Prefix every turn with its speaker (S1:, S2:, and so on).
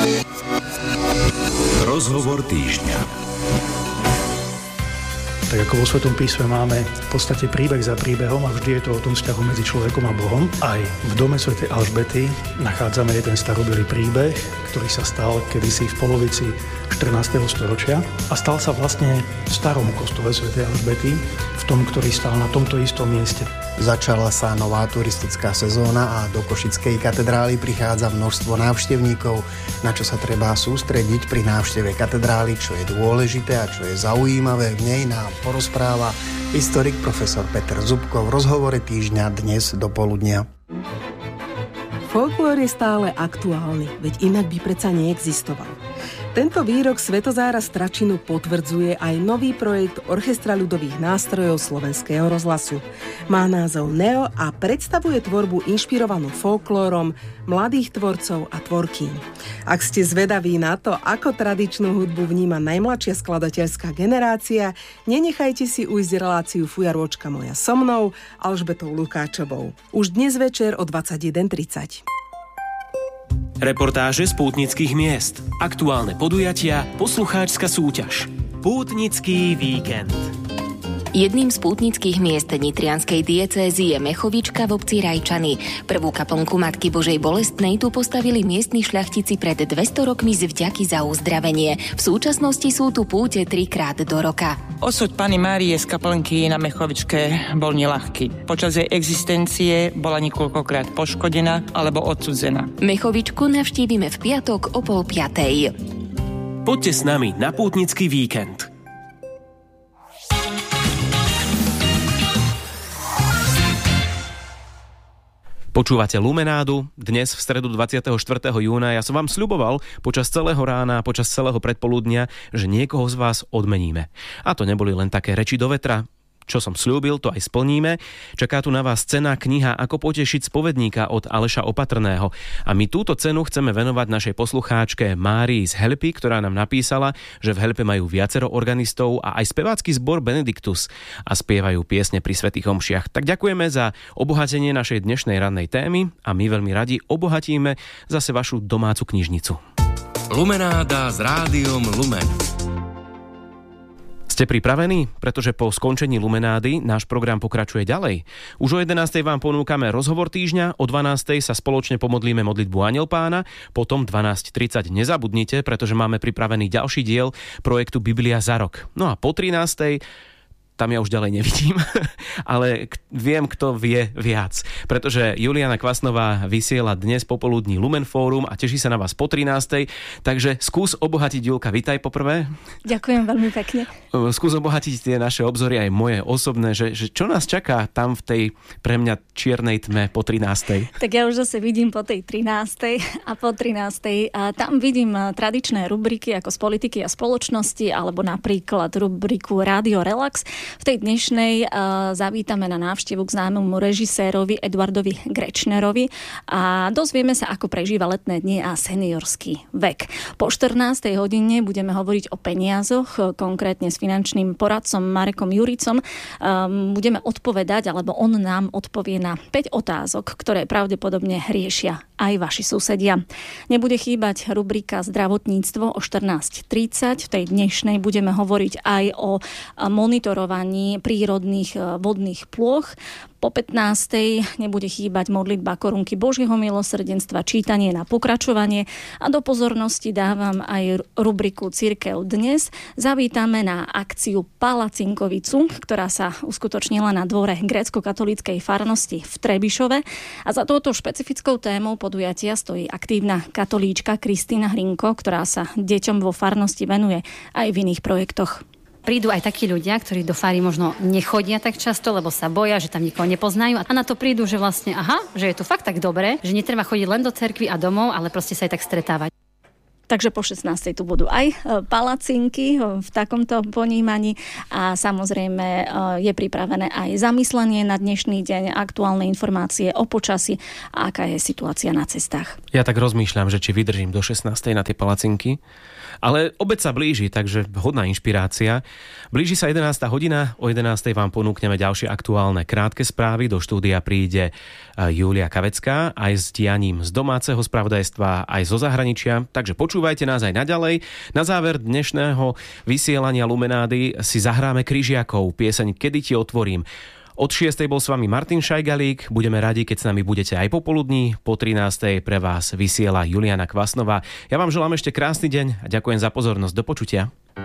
S1: Rozhovor týždňa.
S2: Tak ako vo Svetom písme máme v podstate príbeh za príbehom a vždy je to o tom vzťahu medzi človekom a Bohom. Aj v dome svätej Alžbety nachádzame jeden starobilý príbeh, ktorý sa stal kedysi v polovici 14. storočia a stal sa vlastne v starom kostole svätej Alžbety, v tom, ktorý stál na tomto istom mieste.
S3: Začala sa nová turistická sezóna a do Košickej katedrály prichádza množstvo návštevníkov, na čo sa treba sústrediť pri návšteve katedrály, čo je dôležité a čo je zaujímavé v nej, nám porozpráva historik profesor Peter Zubko v rozhovore týždňa dnes do poludnia.
S4: Folklór je stále aktuálny, veď inak by predsa neexistoval. Tento výrok Svetozára Stračinu potvrdzuje aj nový projekt Orchestra ľudových nástrojov Slovenského rozhlasu. Má názov Neo a predstavuje tvorbu inšpirovanú folklórom mladých tvorcov a tvorkyň. Ak ste zvedaví na to, ako tradičnú hudbu vníma najmladšia skladateľská generácia, nenechajte si ujsť reláciu Fujarôčka moja so mnou, Alžbetou Lukáčovou. Už dnes večer o 21:30.
S5: Reportáže z pútnických miest, aktuálne podujatia, poslucháčska súťaž. Pútnický víkend.
S6: Jedným z pútnických miest nitrianskej diecézy je Mechovička v obci Rajčany. Prvú kaplnku Matky Božej Bolestnej tu postavili miestni šľachtici pred 200 rokmi z vďaky za uzdravenie. V súčasnosti sú tu púte 3-krát do roka.
S7: Osud Panny Márie z kaplnky na Mechovičke bol neľahký. Počas jej existencie bola niekoľkokrát poškodená alebo odsudzená.
S6: Mechovičku navštívime v piatok o 4:30.
S5: Poďte s nami na pútnický víkend. Počúvate Lumenádu, dnes v stredu 24. júna. Ja som vám sľuboval počas celého rána, počas celého predpoludnia, že niekoho z vás odmeníme. A to neboli len také reči do vetra. Čo som sľúbil, to aj splníme. Čaká tu na vás cena kniha Ako potešiť spovedníka od Aleša Opatrného. A my túto cenu chceme venovať našej poslucháčke Márii z Helpy, ktorá nám napísala, že v Helpe majú viacero organistov a aj spevácky zbor Benediktus a spievajú piesne pri svätých omšiach. Tak ďakujeme za obohatenie našej dnešnej rannej témy a my veľmi radi obohatíme zase vašu domácu knižnicu.
S1: Lumenáda s rádiom Lumen.
S5: Ste pripravení? Pretože po skončení Lumenády náš program pokračuje ďalej. Už o 11:00 vám ponúkame rozhovor týždňa, o 12:00 sa spoločne pomodlíme modlitbu Anjel Pána, potom 12:30 nezabudnite, pretože máme pripravený ďalší diel projektu Biblia za rok. No a po 13:00 tam ja už ďalej nevidím, ale viem, kto vie viac. Pretože Juliana Kvasnová vysiela dnes popoludní Lumen Fórum a teší sa na vás po 13:00. Takže skús obohatiť, Julka, vitaj poprvé.
S8: Ďakujem veľmi pekne.
S5: Skús obohatiť tie naše obzory, aj moje osobné, že čo nás čaká tam v tej pre mňa čiernej tme po 13:00.
S8: Tak ja už zase vidím po tej 13:00 a po 13:00 a tam vidím tradičné rubriky ako z politiky a spoločnosti alebo napríklad rubriku Rádio Relax. V tej dnešnej zavítame na návštevu k známemu režisérovi Eduardovi Grečnerovi a dozvieme sa, ako prežíva letné dni a seniorský vek. Po 14:00 hodine budeme hovoriť o peniazoch, konkrétne s finančným poradcom Marekom Juricom. Budeme odpovedať, alebo on nám odpovie na 5 otázok, ktoré pravdepodobne riešia aj vaši susedia. Nebude chýbať rubrika Zdravotníctvo o 14:30. V tej dnešnej budeme hovoriť aj o monitorovaní prírodných vodných plôch. Po 15:00 nebude chýbať modlitba korunky Božieho milosrdenstva, čítanie na pokračovanie a do pozornosti dávam aj rubriku Cirkev dnes. Zavítame na akciu Palacinkovicu, ktorá sa uskutočnila na dvore grécko-katolíckej farnosti v Trebišove a za touto špecifickou témou podujatia stojí aktívna katolíčka Kristína Hrinko, ktorá sa deťom vo farnosti venuje aj v iných projektoch.
S9: Prídu aj takí ľudia, ktorí do fary možno nechodia tak často, lebo sa boja, že tam nikoho nepoznajú a na to prídu, že vlastne že je to fakt tak dobré, že netreba chodiť len do cerkvy a domov, ale proste sa aj tak stretávať.
S8: Takže po 16. tu budú aj palacinky v takomto ponímaní a samozrejme je pripravené aj zamyslenie na dnešný deň, aktuálne informácie o počasí a aká je situácia na cestách.
S5: Ja tak rozmýšľam, že či vydržím do 16. na tie palacinky. Ale obed sa blíži, takže vhodná inšpirácia. Blíži sa 11. hodina, o 11. vám ponúkneme ďalšie aktuálne krátke správy. Do štúdia príde Julia Kavecká aj s dianím z domáceho spravodajstva, aj zo zahraničia. Takže počúvajte nás aj naďalej. Na záver dnešného vysielania Lumenády si zahráme Kryžiakov, pieseň Kedy ti otvorím. Od 6. bol s vami Martin Šajgalík. Budeme radi, keď s nami budete aj popoludní. Po 13. pre vás vysiela Juliana Kvasnová. Ja vám želám ešte krásny deň a ďakujem za pozornosť. Do počutia.